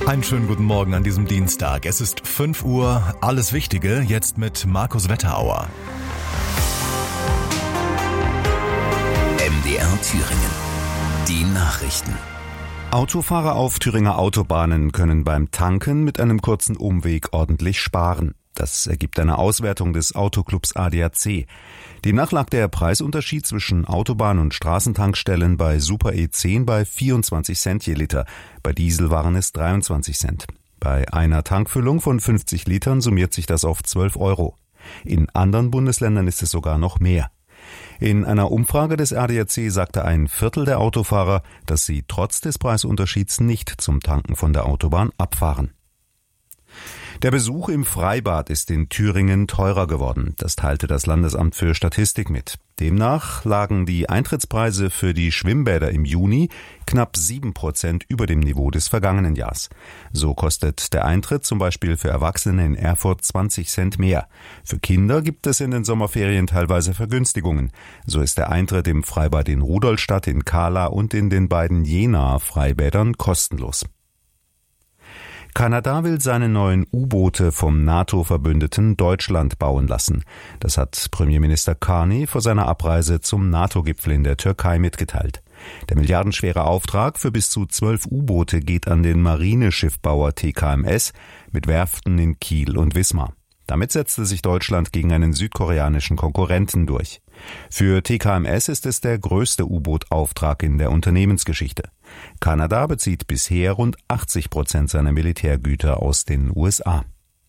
Einen schönen guten Morgen an diesem Dienstag. Es ist 5 Uhr, alles Wichtige jetzt mit Markus Wetterauer. MDR Thüringen. Die Nachrichten. Autofahrer auf Thüringer Autobahnen können beim Tanken mit einem kurzen Umweg ordentlich sparen. Das ergibt eine Auswertung des Autoclubs ADAC. Demnach lag der Preisunterschied zwischen Autobahn- und Straßentankstellen bei Super E10 bei 24 Cent je Liter. Bei Diesel waren es 23 Cent. Bei einer Tankfüllung von 50 Litern summiert sich das auf 12 Euro. In anderen Bundesländern ist es sogar noch mehr. In einer Umfrage des ADAC sagte ein Viertel der Autofahrer, dass sie trotz des Preisunterschieds nicht zum Tanken von der Autobahn abfahren. Der Besuch im Freibad ist in Thüringen teurer geworden. Das teilte das Landesamt für Statistik mit. Demnach lagen die Eintrittspreise für die Schwimmbäder im Juni knapp 7% über dem Niveau des vergangenen Jahres. So kostet der Eintritt zum Beispiel für Erwachsene in Erfurt 20 Cent mehr. Für Kinder gibt es in den Sommerferien teilweise Vergünstigungen. So ist der Eintritt im Freibad in Rudolstadt, in Kahla und in den beiden Jenaer Freibädern kostenlos. Kanada will seine neuen U-Boote vom NATO-Verbündeten Deutschland bauen lassen. Das hat Premierminister Carney vor seiner Abreise zum NATO-Gipfel in der Türkei mitgeteilt. Der milliardenschwere Auftrag für bis zu 12 U-Boote geht an den Marineschiffbauer TKMS mit Werften in Kiel und Wismar. Damit setzte sich Deutschland gegen einen südkoreanischen Konkurrenten durch. Für TKMS ist es der größte U-Boot-Auftrag in der Unternehmensgeschichte. Kanada bezieht bisher rund 80% seiner Militärgüter aus den USA.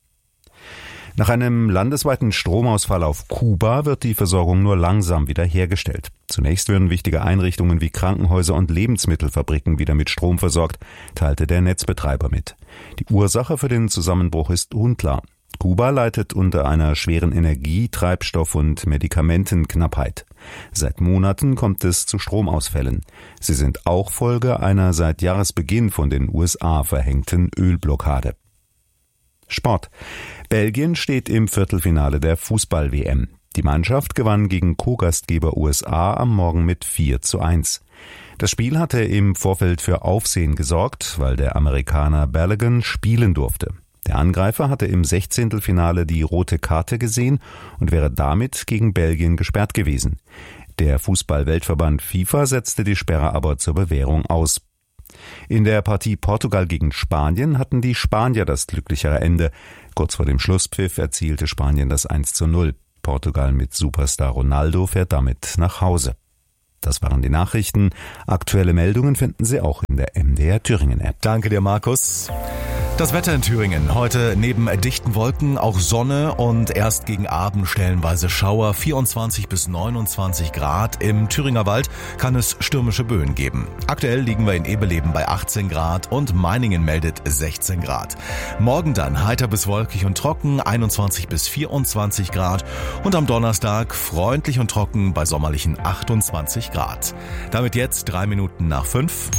Nach einem landesweiten Stromausfall auf Kuba wird die Versorgung nur langsam wiederhergestellt. Zunächst würden wichtige Einrichtungen wie Krankenhäuser und Lebensmittelfabriken wieder mit Strom versorgt, teilte der Netzbetreiber mit. Die Ursache für den Zusammenbruch ist unklar. Kuba leidet unter einer schweren Energie-, Treibstoff- und Medikamentenknappheit. Seit Monaten kommt es zu Stromausfällen. Sie sind auch Folge einer seit Jahresbeginn von den USA verhängten Ölblockade. Sport. Belgien steht im Viertelfinale der Fußball-WM. Die Mannschaft gewann gegen Co-Gastgeber USA am Morgen mit 4:1. Das Spiel hatte im Vorfeld für Aufsehen gesorgt, weil der Amerikaner Balogun spielen durfte. Der Angreifer hatte im 16. die rote Karte gesehen und wäre damit gegen Belgien gesperrt gewesen. Der Fußball-Weltverband FIFA setzte die Sperre aber zur Bewährung aus. In der Partie Portugal gegen Spanien hatten die Spanier das glücklichere Ende. Kurz vor dem Schlusspfiff erzielte Spanien das 1:0. Portugal mit Superstar Ronaldo fährt damit nach Hause. Das waren die Nachrichten. Aktuelle Meldungen finden Sie auch in der MDR Thüringen App. Danke dir, Markus. Das Wetter in Thüringen. Heute neben dichten Wolken auch Sonne und erst gegen Abend stellenweise Schauer. 24 bis 29 Grad. Im Thüringer Wald kann es stürmische Böen geben. Aktuell liegen wir in Ebeleben bei 18 Grad und Meiningen meldet 16 Grad. Morgen dann heiter bis wolkig und trocken, 21 bis 24 Grad. Und am Donnerstag freundlich und trocken bei sommerlichen 28 Grad. Damit jetzt 3 Minuten nach 5.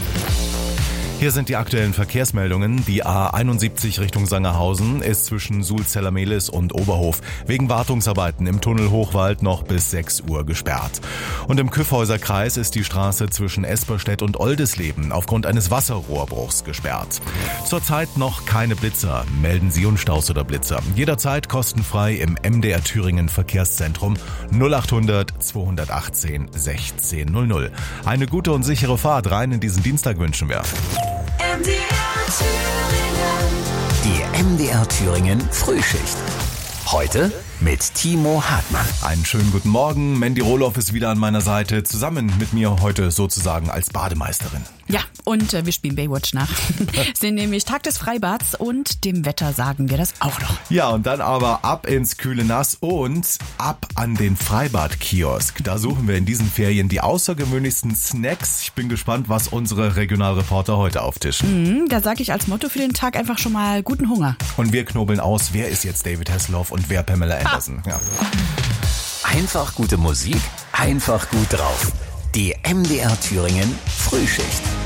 Hier sind die aktuellen Verkehrsmeldungen. Die A71 Richtung Sangerhausen ist zwischen Sulzeller-Mehlis und Oberhof wegen Wartungsarbeiten im Tunnel Hochwald noch bis 6 Uhr gesperrt. Und im Kyffhäuser Kreis ist die Straße zwischen Esperstedt und Oldisleben aufgrund eines Wasserrohrbruchs gesperrt. Zurzeit noch keine Blitzer. Melden Sie Unstaus oder Blitzer. Jederzeit kostenfrei im MDR Thüringen Verkehrszentrum 0800 218 1600. Eine gute und sichere Fahrt rein in diesen Dienstag wünschen wir. Die MDR Thüringen Frühschicht. Heute mit Timo Hartmann. Einen schönen guten Morgen. Mandy Rohloff ist wieder an meiner Seite, zusammen mit mir heute sozusagen als Bademeisterin. Ja, und wir spielen Baywatch nach. Es ist nämlich Tag des Freibads und dem Wetter sagen wir das auch noch. Ja, und dann aber ab ins kühle Nass und ab an den Freibadkiosk. Da suchen wir in diesen Ferien die außergewöhnlichsten Snacks. Ich bin gespannt, was unsere Regionalreporter heute auftischen. Da sage ich als Motto für den Tag einfach schon mal guten Hunger. Und wir knobeln aus, wer ist jetzt David Hasselhoff und wer Pamela Anderson. Ja. Einfach gute Musik, einfach gut drauf. Die MDR Thüringen Frühschicht.